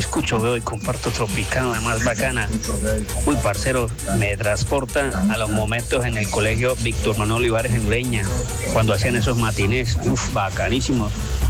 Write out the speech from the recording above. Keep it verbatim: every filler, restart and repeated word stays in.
escucho, veo y comparto Tropicana, la más bacana. Uy, parcero, me transporta a los momentos en el colegio Víctor Manuel Olivares en Ureña, cuando hacían esos matinés, uf, bacanísimos.